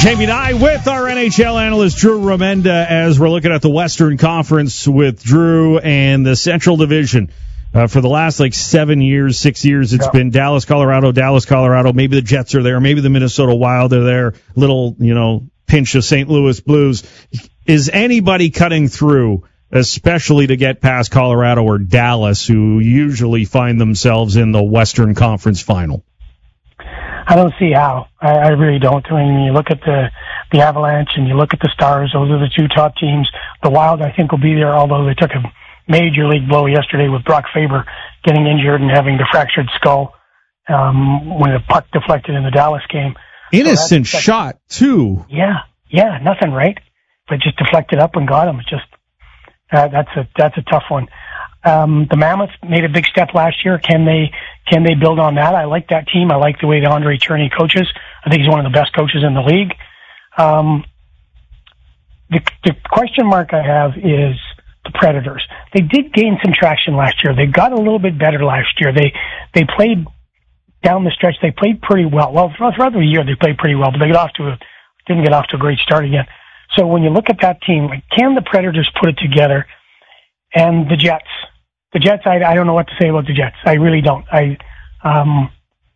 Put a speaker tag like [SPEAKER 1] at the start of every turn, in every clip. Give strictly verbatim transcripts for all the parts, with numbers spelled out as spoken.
[SPEAKER 1] Jamie Nye with our N H L analyst Drew Remenda as we're looking at the Western Conference with Drew and the Central Division. Uh, for the last like seven years, six years, it's yeah. been Dallas, Colorado, Dallas, Colorado. Maybe the Jets are there. Maybe the Minnesota Wild are there. Little, you know, pinch of Saint Louis Blues. Is anybody cutting through, especially to get past Colorado or Dallas, who usually find themselves in the Western Conference final?
[SPEAKER 2] I don't see how. I, I really don't. I mean, you look at the the Avalanche and you look at the Stars. Those are the two top teams. The Wild, I think, will be there, although they took a major league blow yesterday with Brock Faber getting injured and having the fractured skull um, when the puck deflected in the Dallas game.
[SPEAKER 1] Innocent so shot, too.
[SPEAKER 2] Yeah, yeah, nothing, right? But just deflected up and got him. It's just uh, that's a that's a tough one. Um, the Mammoths made a big step last year. Can they can they build on that? I like that team. I like the way that Andre Cherney coaches. I think he's one of the best coaches in the league. Um, the, the question mark I have is the Predators. They did gain some traction last year. They got a little bit better last year. They they played down the stretch. They played pretty well. Well, throughout the year they played pretty well, but they got off to a, didn't get off to a great start again. So when you look at that team, can the Predators put it together? And the Jets. The Jets, I, I don't know what to say about the Jets. I really don't. I, um,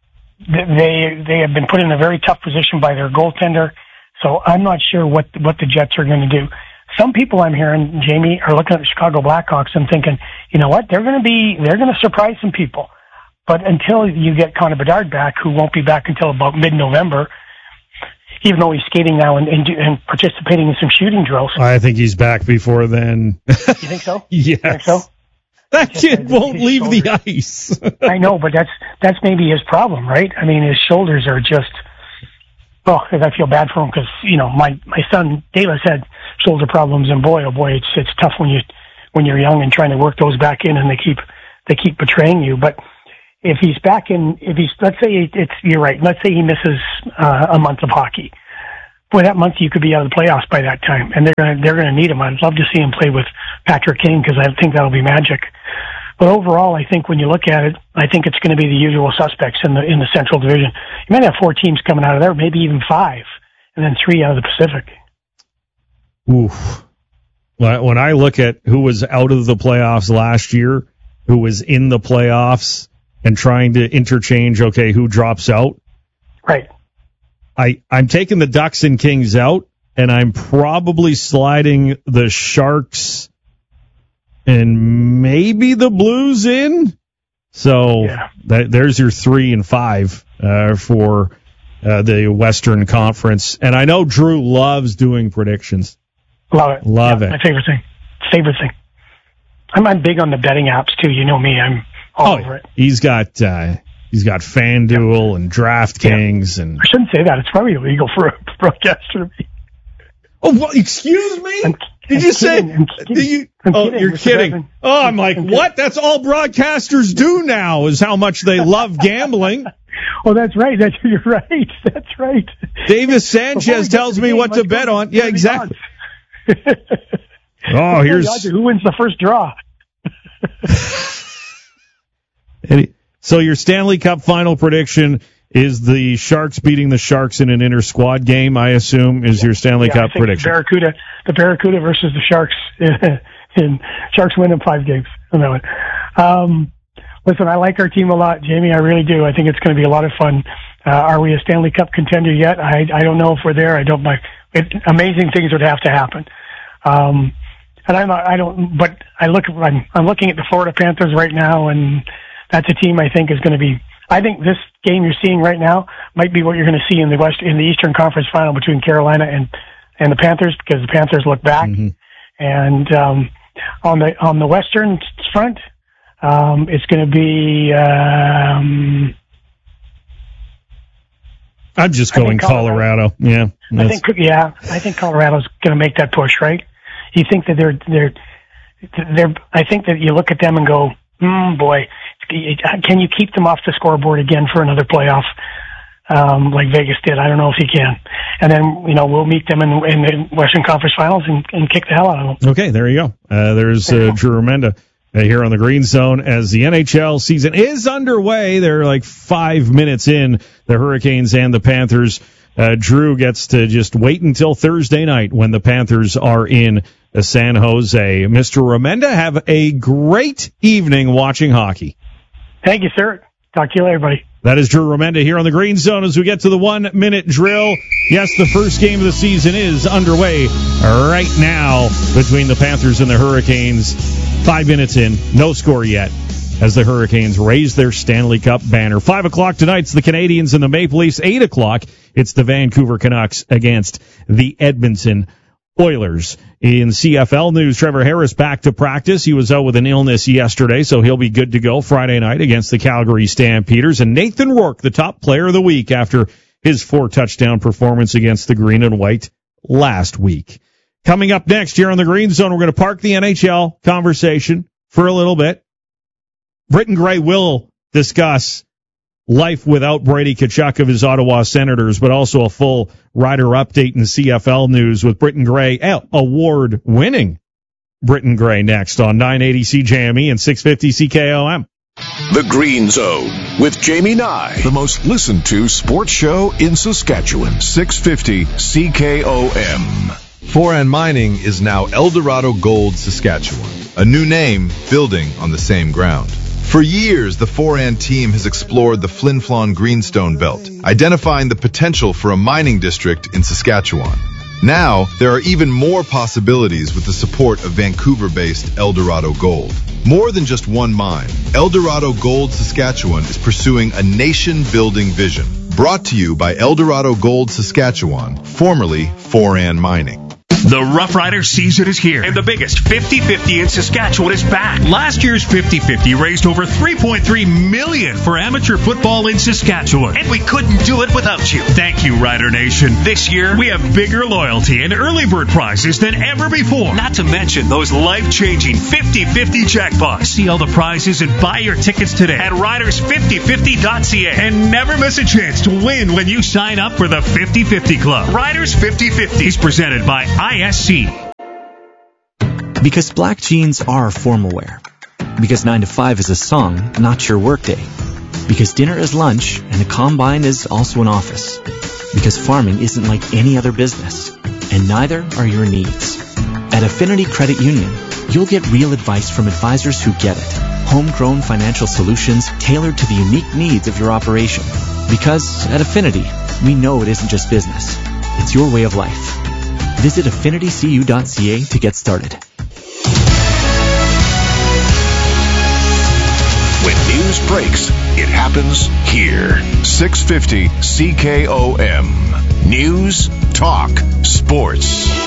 [SPEAKER 2] they they have been put in a very tough position by their goaltender, so I'm not sure what what the Jets are going to do. Some people I'm hearing, Jamie, are looking at the Chicago Blackhawks and thinking, you know what, they're going to be they're going to surprise some people. But until you get Connor Bedard back, who won't be back until about mid-November, even though he's skating now and, and, and participating in some shooting drills.
[SPEAKER 1] I think he's back before then.
[SPEAKER 2] You think so?
[SPEAKER 1] Yes.
[SPEAKER 2] You think so?
[SPEAKER 1] That kid won't leave shoulders. the ice.
[SPEAKER 2] I know, but that's that's maybe his problem, right? I mean, his shoulders are just, well, I feel bad for him because, you know, my, my son, Davis, had shoulder problems, and boy, oh boy, it's it's tough when, you, when you're young and trying to work those back in, and they keep they keep betraying you. But if he's back in, if he's, let's say it's, you're right, let's say he misses uh, a month of hockey. Boy, that month you could be out of the playoffs by that time, and they're gonna they're gonna need him. I'd love to see him play with Patrick Kane because I think that'll be magic. But overall, I think when you look at it, I think it's going to be the usual suspects in the in the Central Division. You might have four teams coming out of there, maybe even five, and then three out of the Pacific.
[SPEAKER 1] Oof. When I look at who was out of the playoffs last year, who was in the playoffs, and trying to interchange, okay, who drops out?
[SPEAKER 2] Right.
[SPEAKER 1] I, I'm taking the Ducks and Kings out, and I'm probably sliding the Sharks and maybe the Blues in. So
[SPEAKER 2] yeah.
[SPEAKER 1] that, there's your three and five uh, for uh, the Western Conference. And I know Drew loves doing predictions.
[SPEAKER 2] Love it.
[SPEAKER 1] Love
[SPEAKER 2] yeah,
[SPEAKER 1] it.
[SPEAKER 2] My favorite thing. Favorite thing. I'm, I'm big on the betting apps, too. You know me. I'm all
[SPEAKER 1] oh,
[SPEAKER 2] over it.
[SPEAKER 1] He's got... Uh, He's got FanDuel and DraftKings
[SPEAKER 2] yeah.
[SPEAKER 1] and.
[SPEAKER 2] I shouldn't say that. It's probably illegal for a broadcaster to be.
[SPEAKER 1] Oh, well, excuse me?
[SPEAKER 2] I'm,
[SPEAKER 1] Did
[SPEAKER 2] I'm
[SPEAKER 1] you
[SPEAKER 2] kidding,
[SPEAKER 1] say?
[SPEAKER 2] I'm kidding.
[SPEAKER 1] Did you,
[SPEAKER 2] I'm
[SPEAKER 1] oh,
[SPEAKER 2] kidding,
[SPEAKER 1] you're
[SPEAKER 2] Mister
[SPEAKER 1] kidding.
[SPEAKER 2] Bevan.
[SPEAKER 1] Oh, I'm like,
[SPEAKER 2] I'm
[SPEAKER 1] what? That's all broadcasters do now, is how much they love gambling.
[SPEAKER 2] Oh, that's right. That's you're right. That's right.
[SPEAKER 1] Davis Sanchez tells me
[SPEAKER 2] game,
[SPEAKER 1] what to bet on. Yeah, exactly. Oh, here's
[SPEAKER 2] who wins the first draw.
[SPEAKER 1] Any, so your Stanley Cup final prediction is the Sharks beating the Sharks in an inter-squad game, I assume, is your Stanley
[SPEAKER 2] yeah,
[SPEAKER 1] Cup
[SPEAKER 2] I think
[SPEAKER 1] prediction.
[SPEAKER 2] The Barracuda, the Barracuda versus the Sharks. In Sharks win in five games on that one. Um, listen, I like our team a lot, Jamie. I really do. I think it's going to be a lot of fun. Uh, are we a Stanley Cup contender yet? I I don't know if we're there. I don't like it. Amazing things would have to happen. Um, and I'm I don't. But I look. I'm I'm looking at the Florida Panthers right now, and that's a team I think is going to be. I think this game you're seeing right now might be what you're going to see in the West in the Eastern Conference Final between Carolina and and the Panthers, because the Panthers look back. Mm-hmm. And um, on the on the Western front, um, it's going to be. Um,
[SPEAKER 1] I'm just going Colorado. Colorado. Yeah,
[SPEAKER 2] I think. Yeah, I think Colorado's going to make that push. Right? You think that they're they're they're. I think that you look at them and go, mm, boy. Can you keep them off the scoreboard again for another playoff, um, like Vegas did? I don't know if you can. And then, you know, we'll meet them in, in the Western Conference Finals and, and kick the hell out of them.
[SPEAKER 1] Okay, there you go. Uh, there's uh, Drew Remenda uh, here on the Green Zone as the N H L season is underway. They're like five minutes in, the Hurricanes and the Panthers uh, Drew gets to just wait until Thursday night when the Panthers are in San Jose. Mister Remenda, have a great evening watching hockey.
[SPEAKER 2] Thank you, sir. Talk to you later, everybody.
[SPEAKER 1] That is Drew Remenda here on the Green Zone as we get to the one-minute drill. Yes, the first game of the season is underway right now between the Panthers and the Hurricanes. Five minutes in, no score yet, as the Hurricanes raise their Stanley Cup banner. Five o'clock tonight, it's the Canadiens and the Maple Leafs. Eight o'clock, it's the Vancouver Canucks against the Edmonton Oilers. In C F L news, Trevor Harris back to practice. He was out with an illness yesterday, so he'll be good to go Friday night against the Calgary Stampeders. And Nathan Rourke, the top player of the week after his four-touchdown performance against the Green and White last week. Coming up next here on the Green Zone, we're going to park the N H L conversation for a little bit. Britton Gray will discuss life without Brady Tkachuk of his Ottawa Senators, but also a full Rider update in C F L news with Britton Gray, award-winning Britton Gray, next on nine eighty C J M E and six fifty C K O M.
[SPEAKER 3] The Green Zone with Jamie Nye, the most listened to sports show in Saskatchewan, six fifty C K O M.
[SPEAKER 4] Foran Mining is now Eldorado Gold Saskatchewan, a new name building on the same ground. For years, the Foran team has explored the Flin Flon Greenstone Belt, identifying the potential for a mining district in Saskatchewan. Now, there are even more possibilities with the support of Vancouver-based Eldorado Gold. More than just one mine, Eldorado Gold Saskatchewan is pursuing a nation-building vision. Brought to you by Eldorado Gold Saskatchewan, formerly Foran Mining.
[SPEAKER 5] The Rough Rider season is here, and the biggest fifty fifty in Saskatchewan is back. Last year's fifty fifty raised over three point three million dollars for amateur football in Saskatchewan, and we couldn't do it without you. Thank you, Rider Nation. This year, we have bigger loyalty and early bird prizes than ever before, not to mention those life-changing fifty fifty jackpots. See all the prizes and buy your tickets today at riders fifty fifty dot c a, and never miss a chance to win when you sign up for the fifty fifty Club. Riders fifty fifty is presented by I S C.
[SPEAKER 6] Because black jeans are formal wear. Because nine to five is a song, not your workday. Because dinner is lunch and a combine is also an office. Because farming isn't like any other business. And neither are your needs. At Affinity Credit Union, you'll get real advice from advisors who get it. Homegrown financial solutions tailored to the unique needs of your operation. Because at Affinity, we know it isn't just business. It's your way of life. Visit affinity c u dot c a to get started.
[SPEAKER 3] When news breaks, it happens here. six fifty C K O M. News, talk, sports.